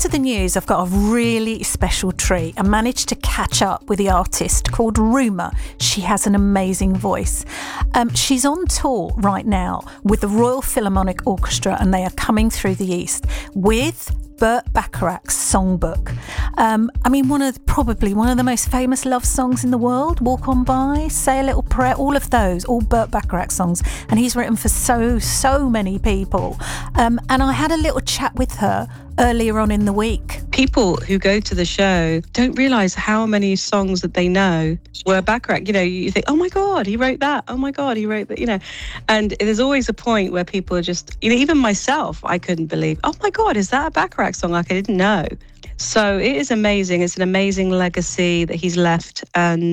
to the news, I've got a really special treat. I managed to catch up with the artist called Rumour. She has an amazing voice. She's on tour right now with the Royal Philharmonic Orchestra, and they are coming through the East with Burt Bacharach's songbook. Probably one of the most famous love songs in the world. Walk On By, Say a Little Prayer, all of those, all Burt Bacharach songs. And he's written for so many people. And I had a little chat with her earlier on in the week. People who go to the show don't realise how many songs that they know were Bacharach. You think, oh my God, he wrote that. Oh my God, he wrote that, And there's always a point where people are just, even myself, I couldn't believe, oh my God, is that a Bacharach song? Like I didn't know. So it is amazing. It's an amazing legacy that he's left. And